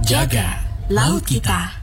Jaga laut kita.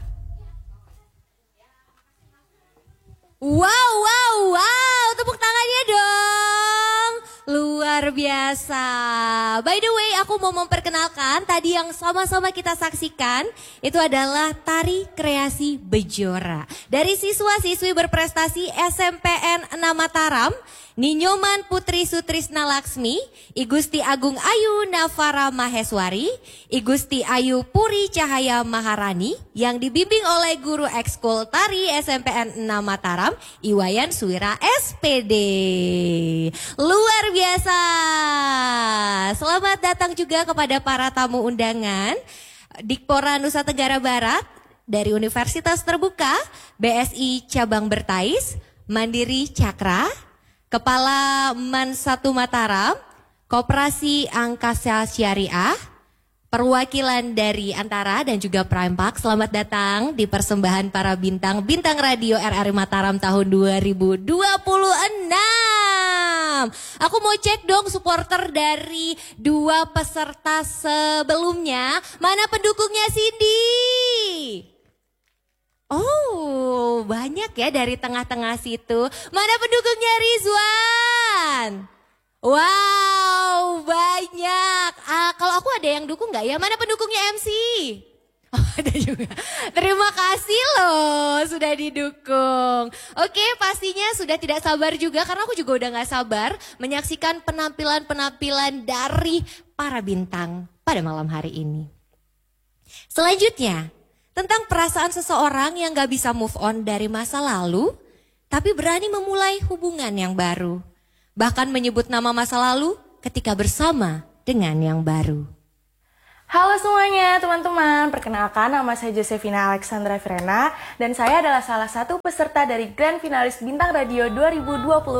Wow, tepuk tangannya dong. Luar biasa. By the way, aku mau memperkenalkan tadi yang sama-sama kita saksikan itu adalah tari kreasi Bejora dari siswa-siswi berprestasi SMPN 6 Mataram, Ninyoman Putri Sutrisna Laksmi, I Gusti Agung Ayu Navara Maheswari, I Gusti Ayu Puri Cahaya Maharani yang dibimbing oleh guru ekskul tari SMPN 6 Mataram, Iwayan Suwira SPD. Luar biasa. Selamat datang juga kepada para tamu undangan Dikpora Nusa Tenggara Barat dari Universitas Terbuka, BSI Cabang Bertais, Mandiri Cakra, Kepala MAN 1 Mataram, Koperasi Angkasa Syariah, perwakilan dari Antara dan juga Prime Park. Selamat datang di persembahan para bintang radio RRI Mataram tahun 2026. Aku mau cek dong supporter dari dua peserta sebelumnya. Mana pendukungnya Cindy? Oh, banyak ya dari tengah-tengah situ. Mana pendukungnya Rizwan? Wow, banyak. Kalau aku ada yang dukung nggak ya? Mana pendukungnya MC? Oh, ada juga. Terima kasih loh sudah didukung. Oke, pastinya sudah tidak sabar juga karena aku juga udah nggak sabar menyaksikan penampilan-penampilan dari para bintang pada malam hari ini. Selanjutnya, tentang perasaan seseorang yang gak bisa move on dari masa lalu, tapi berani memulai hubungan yang baru. Bahkan menyebut nama masa lalu ketika bersama dengan yang baru. Halo semuanya teman-teman, perkenalkan nama saya Josefina Alexandra Verena dan saya adalah salah satu peserta dari Grand Finalis Bintang Radio 2026